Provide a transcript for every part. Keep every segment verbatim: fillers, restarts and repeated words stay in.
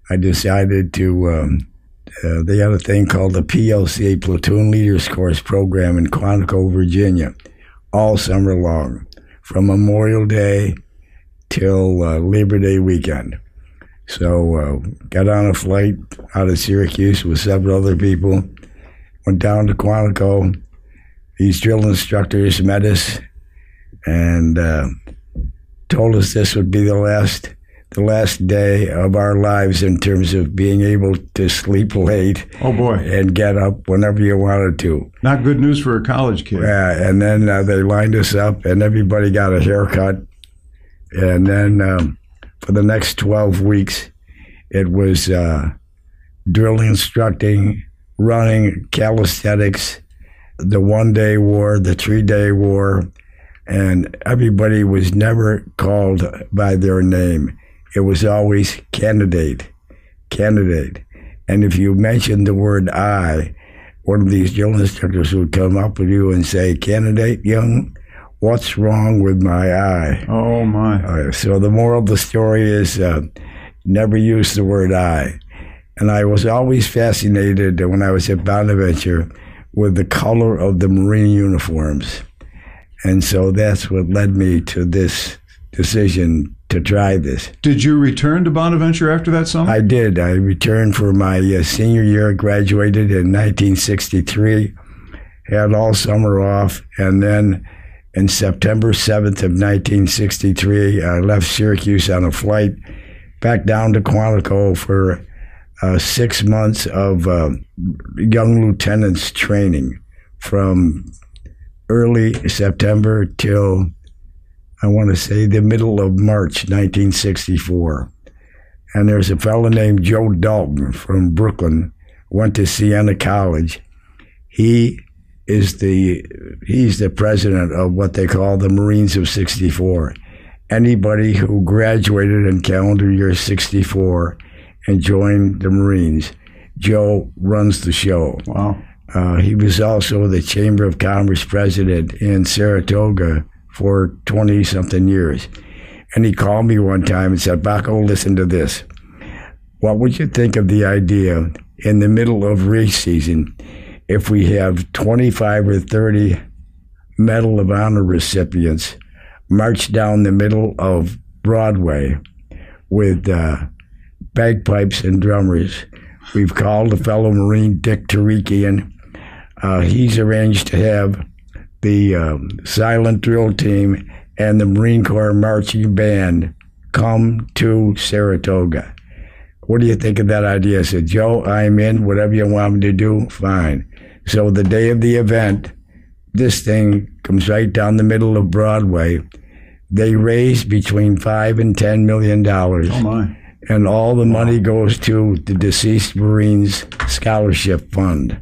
I decided to, um, uh, they had a thing called the P L C, Platoon Leaders Course program in Quantico, Virginia, all summer long, from Memorial Day till uh, Labor Day weekend. So uh, got on a flight out of Syracuse with several other people, went down to Quantico. These drill instructors met us and uh, told us this would be the last the last day of our lives in terms of being able to sleep late. Oh, boy. And get up whenever you wanted to. Not good news for a college kid. Yeah, and then uh, they lined us up, and everybody got a haircut. And then um, for the next twelve weeks, it was uh, drill instructing, running, calisthenics, the one-day war, the three-day war, and everybody was never called by their name. It was always candidate, candidate. And if you mentioned the word I, one of these drill instructors would come up with you and say, "Candidate Young, what's wrong with my eye?" Oh, my. Uh, so the moral of the story is uh, never use the word I. And I was always fascinated when I was at Bonaventure with the color of the Marine uniforms. And so that's what led me to this decision to try this. Did you return to Bonaventure after that summer? I did. I returned for my uh, senior year, graduated in nineteen sixty-three, had all summer off, and then on September seventh of nineteen sixty-three, I left Syracuse on a flight back down to Quantico for uh, six months of uh, young lieutenants training from early September till, I want to say, the middle of March nineteen sixty-four. And there's a fellow named Joe Dalton from Brooklyn, went to Siena College. He is the, he's the president of what they call the Marines of sixty-four. Anybody who graduated in calendar year sixty-four and joined the Marines, Joe runs the show. Wow. Uh, he was also the Chamber of Commerce president in Saratoga for twenty-something years. And he called me one time and said, "Baco, listen to this. What would you think of the idea in the middle of race season if we have twenty-five or thirty Medal of Honor recipients march down the middle of Broadway with uh, bagpipes and drummers? We've called a fellow Marine, Dick Tarikian. Uh, he's arranged to have the um, silent drill team and the Marine Corps marching band come to Saratoga. What do you think of that idea?" I said, "Joe, I'm in. Whatever you want me to do, fine." So the day of the event, this thing comes right down the middle of Broadway. They raise between five and ten million dollars. Oh, my. And all the money goes to the Deceased Marines Scholarship Fund.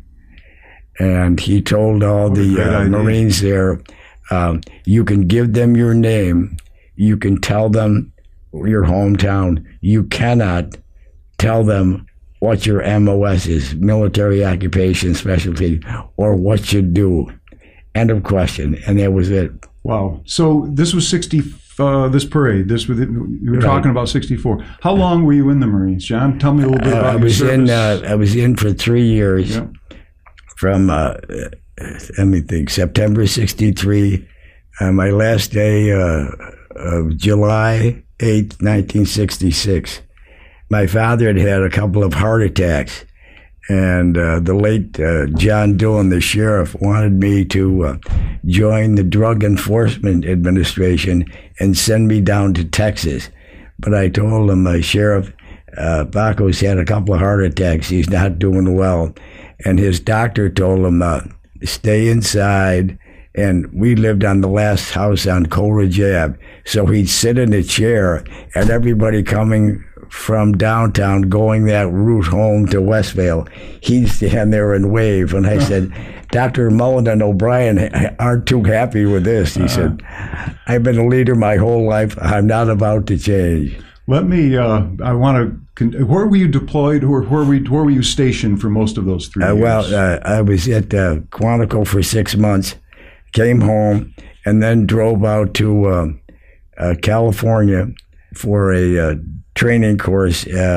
And he told all What a the great uh, idea. Marines there, um, you can give them your name, you can tell them your hometown, you cannot tell them what your M O S is, military occupation specialty, or what you do. End of question. And that was it. Wow. So this was sixty, uh, this parade, this was, you were Right. talking about sixty-four. How long were you in the Marines, John? Tell me a little bit Uh, about I your was service. in. Uh, I was in for three years, Yeah. from uh, let me think, September sixty-three. Uh, my last day uh, of July eighth, nineteen sixty-six. My father had had a couple of heart attacks, and uh, the late uh, John Dillon, the sheriff, wanted me to uh, join the Drug Enforcement Administration and send me down to Texas. But I told him, uh, Sheriff, uh, Baco's had a couple of heart attacks. He's not doing well. And his doctor told him, uh, stay inside. And we lived on the last house on Coleridge Avenue. So he'd sit in a chair, and everybody coming from downtown going that route home to Westvale, he'd stand there and wave. And I said, Doctor Mullen and O'Brien aren't too happy with this. He uh, said, I've been a leader my whole life. I'm not about to change. Let me, uh, I want to, where were you deployed, or where were, where were you stationed for most of those three uh, years? Well, uh, I was at uh, Quantico for six months, came home, and then drove out to uh, uh, California for a uh, training course. Uh,